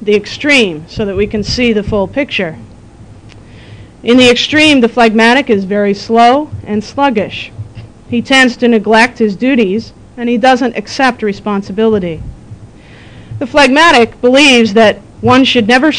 the extreme so that we can see the full picture. In the extreme, the phlegmatic is very slow and sluggish. He tends to neglect his duties, and he doesn't accept responsibility. The phlegmatic believes that one should never